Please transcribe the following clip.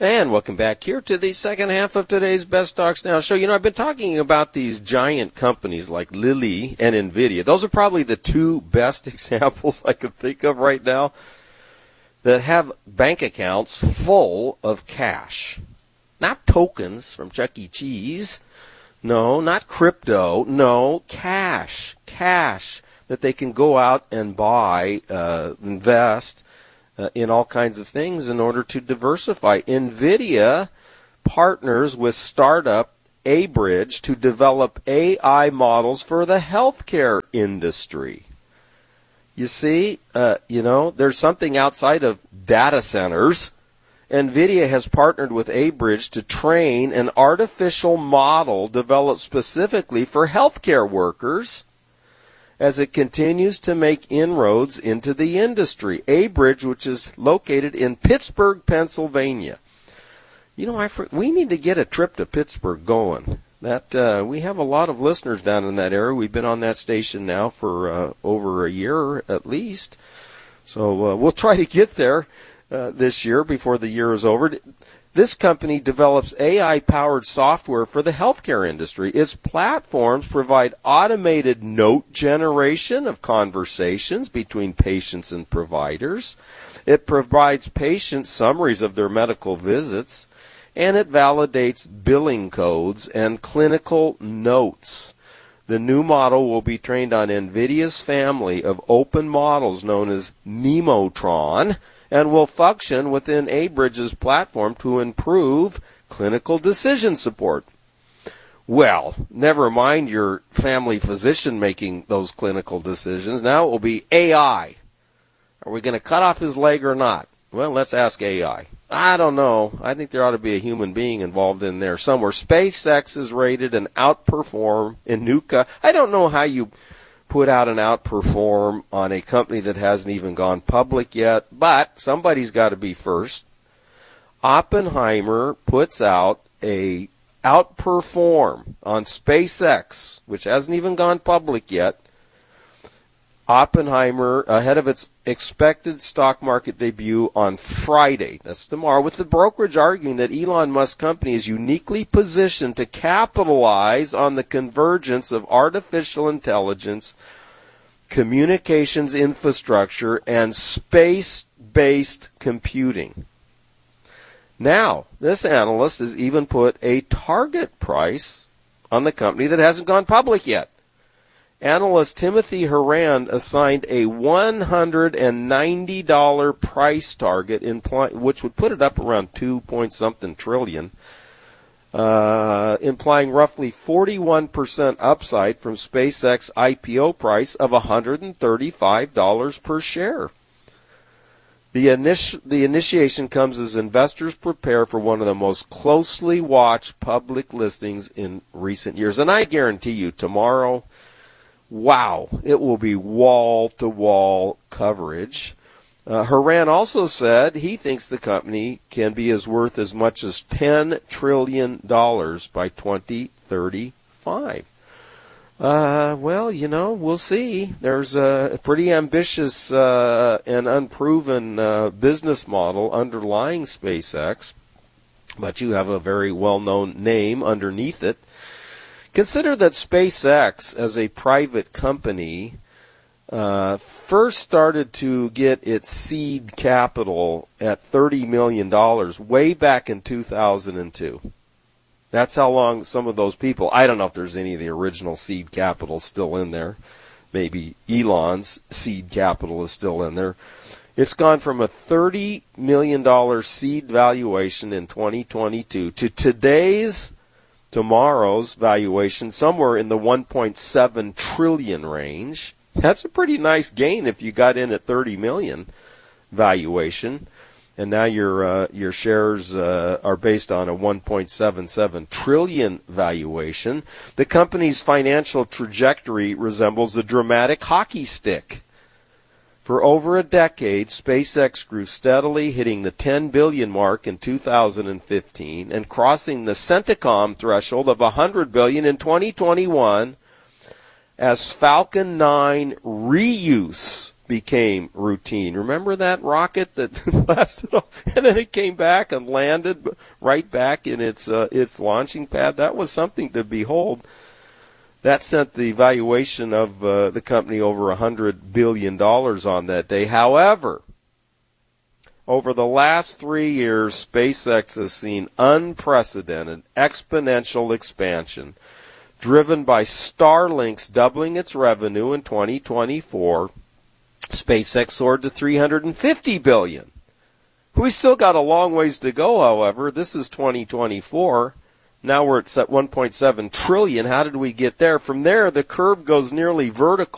And welcome back here to the second half of today's Best Stocks Now show. You know, I've been talking about these giant companies like Lilly and NVIDIA. Those are probably the two best examples I could think of right now that have bank accounts full of cash. Not tokens from Chuck E. Cheese. No, not crypto. No, cash. Cash that they can go out and buy, invest in all kinds of things in order to diversify. NVIDIA partners with startup Abridge to develop AI models for the healthcare industry. You see, there's something outside of data centers. NVIDIA has partnered with Abridge to train an artificial model developed specifically for healthcare workers as it continues to make inroads into the industry. Abridge, which is located in Pittsburgh, Pennsylvania. You know, we need to get a trip to Pittsburgh going. We have a lot of listeners down in that area. We've been on that station now for over a year at least. So we'll try to get there this year before the year is over. This company develops AI-powered software for the healthcare industry. Its platforms provide automated note generation of conversations between patients and providers. It provides patient summaries of their medical visits, and it validates billing codes and clinical notes. The new model will be trained on NVIDIA's family of open models known as Nemotron, and will function within Abridge's platform to improve clinical decision support. Well, never mind your family physician making those clinical decisions. Now it will be AI. Are we going to cut off his leg or not? Well, let's ask AI. I don't know. I think there ought to be a human being involved in there somewhere. SpaceX is rated an outperform in Nuka. I don't know how you put out an outperform on a company that hasn't even gone public yet, but somebody's got to be first. Oppenheimer puts out a outperform on SpaceX, which hasn't even gone public yet. Oppenheimer ahead of its expected stock market debut on Friday. That's tomorrow, with the brokerage arguing that Elon Musk's company is uniquely positioned to capitalize on the convergence of artificial intelligence, communications infrastructure, and space-based computing. Now, this analyst has even put a target price on the company that hasn't gone public yet. Analyst Timothy Horan assigned a $190 price target, which would put it up around 2-point-something trillion, implying roughly 41% upside from SpaceX IPO price of $135 per share. The initiation comes as investors prepare for one of the most closely watched public listings in recent years. And I guarantee you, tomorrow, wow, it will be wall-to-wall coverage. Horan also said he thinks the company can be worth as much as $10 trillion by 2035. Well, we'll see. There's a pretty ambitious and unproven business model underlying SpaceX, but you have a very well-known name underneath it. Consider that SpaceX, as a private company, first started to get its seed capital at $30 million way back in 2002. That's how long some of those people, I don't know if there's any of the original seed capital still in there. Maybe Elon's seed capital is still in there. It's gone from a $30 million seed valuation in 2022 to tomorrow's valuation, somewhere in the 1.7 trillion range. That's a pretty nice gain if you got in at 30 million valuation, and now your shares are based on a 1.77 trillion valuation. The company's financial trajectory resembles a dramatic hockey stick. For over a decade, SpaceX grew steadily, hitting the 10 billion mark in 2015 and crossing the Centicom threshold of 100 billion in 2021 as Falcon 9 reuse became routine. Remember that rocket that blasted off, and then it came back and landed right back in its launching pad? That was something to behold. That sent the valuation of the company over $100 billion on that day. However, over the last 3 years, SpaceX has seen unprecedented exponential expansion, driven by Starlink's doubling its revenue in 2024. SpaceX soared to $350 billion. We still got a long ways to go, however. This is 2024. Now we're at $1.7 trillion. How did we get there? From there, the curve goes nearly vertical.